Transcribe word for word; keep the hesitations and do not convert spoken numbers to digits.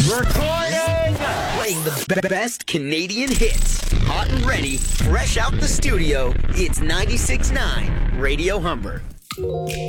Recording! Playing the be- best Canadian hits. Hot and ready, fresh out the studio, it's ninety-six point nine Radio Humber.